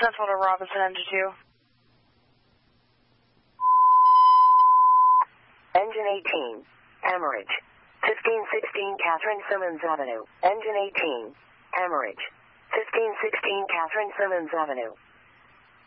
Central to Robinson Engine 2. Engine 18, Amaridge. 1516 Catherine Simmons Avenue. Engine 18, Amaridge. 1516 Catherine Simmons Avenue.